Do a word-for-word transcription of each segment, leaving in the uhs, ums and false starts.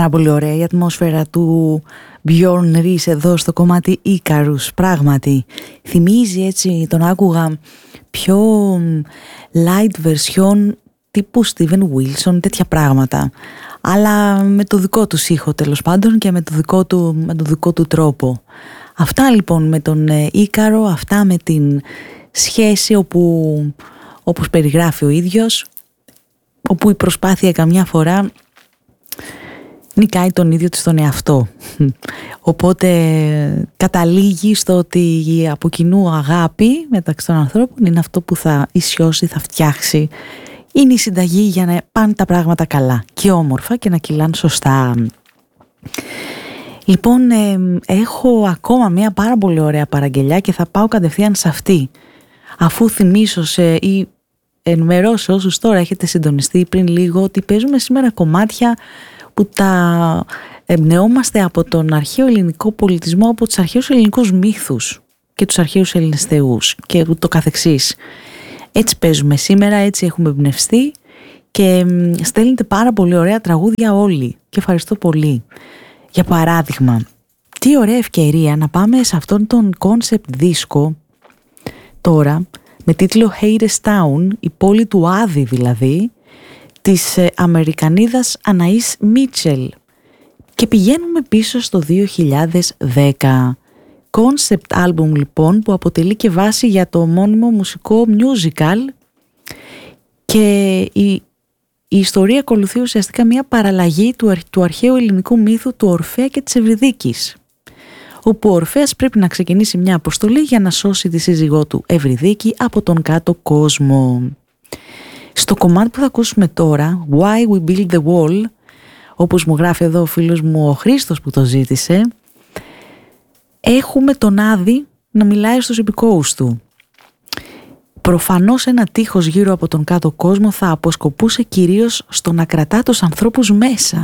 Πάρα πολύ ωραία η ατμόσφαιρα του Björn Ries εδώ στο κομμάτι Icarus. Πράγματι θυμίζει, έτσι τον άκουγα πιο light version τύπου Steven Wilson, τέτοια πράγματα, αλλά με το δικό του ήχο τέλος πάντων και με το δικό του, με το δικό του τρόπο. Αυτά λοιπόν με τον Ίκαρο, αυτά με την σχέση όπου, όπως περιγράφει ο ίδιος, όπου η προσπάθεια καμιά φορά νικάει τον ίδιο της τον εαυτό. Οπότε καταλήγει στο ότι από κοινού αγάπη μεταξύ των ανθρώπων είναι αυτό που θα ισιώσει, θα φτιάξει. Είναι η συνταγή για να πάνε τα πράγματα καλά και όμορφα και να κυλάνε σωστά. Λοιπόν, ε, έχω ακόμα μια πάρα πολύ ωραία παραγγελιά και θα πάω κατευθείαν σε αυτή. Αφού θυμίσω σε, ή ενημερώσω όσους τώρα έχετε συντονιστεί πριν λίγο ότι παίζουμε σήμερα κομμάτια που τα εμπνεόμαστε από τον αρχαίο ελληνικό πολιτισμό, από τους αρχαίους ελληνικούς μύθους και τους αρχαίους Έλληνες θεούς και το καθεξής. Έτσι παίζουμε σήμερα, έτσι έχουμε εμπνευστεί και στέλνετε πάρα πολύ ωραία τραγούδια όλοι και ευχαριστώ πολύ. Για παράδειγμα, τι ωραία ευκαιρία να πάμε σε αυτόν τον concept δίσκο τώρα με τίτλο Haters Town, η πόλη του Άδη δηλαδή, της Αμερικανίδας Αναΐς Μίτσελ, και πηγαίνουμε πίσω στο δύο χιλιάδες δέκα. Concept album λοιπόν που αποτελεί και βάση για το μόνιμο μουσικό musical και η, η ιστορία ακολουθεί ουσιαστικά μια παραλλαγή του, του αρχαίου ελληνικού μύθου του Ορφέα και της Ευρυδίκης, όπου ο Ορφέας πρέπει να ξεκινήσει μια αποστολή για να σώσει τη σύζυγό του Ευρυδίκη από τον κάτω κόσμο. Στο κομμάτι που θα ακούσουμε τώρα, Why We Build the Wall, όπως μου γράφει εδώ ο φίλος μου ο Χρήστος που το ζήτησε, έχουμε τον Άδη να μιλάει στους υπηκόους του. Προφανώς ένα τείχος γύρω από τον κάτω κόσμο θα αποσκοπούσε κυρίως στο να κρατά τους ανθρώπους μέσα.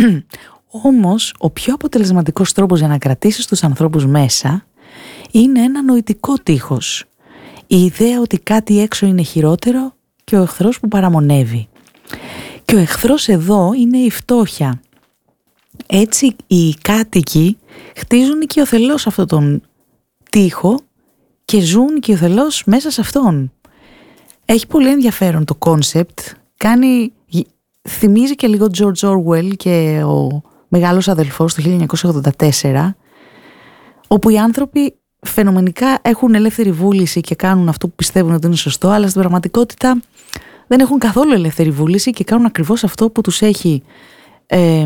Όμως, ο πιο αποτελεσματικός τρόπος για να κρατήσεις τους ανθρώπους μέσα είναι ένα νοητικό τείχος. Η ιδέα ότι κάτι έξω είναι χειρότερο και ο εχθρός που παραμονεύει. Και ο εχθρός εδώ είναι η φτώχεια. Έτσι οι κάτοικοι χτίζουν οικειοθελώς αυτόν τον τοίχο και ζουν οικειοθελώς μέσα σε αυτόν. Έχει πολύ ενδιαφέρον το κόνσεπτ. Κάνει, θυμίζει και λίγο George Orwell και ο Μεγάλος Αδελφός το χίλια εννιακόσια ογδόντα τέσσερα, όπου οι άνθρωποι φαινομενικά έχουν ελεύθερη βούληση και κάνουν αυτό που πιστεύουν ότι είναι σωστό, αλλά στην πραγματικότητα δεν έχουν καθόλου ελεύθερη βούληση και κάνουν ακριβώς αυτό που τους έχει, ε,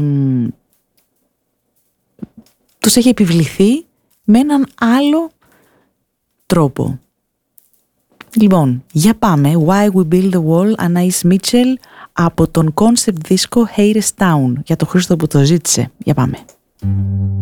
τους έχει επιβληθεί με έναν άλλο τρόπο. Λοιπόν, για πάμε. Why We Build the Wall, Αναΐς Μίτσελ, από τον concept δίσκο Haters Town, για το Χρήστο που το ζήτησε. Για πάμε.